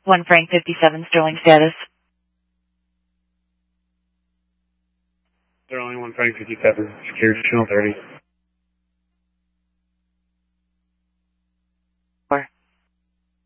1 Frank 57, Sterling status. Sterling 1 Frank 57, secure channel 30.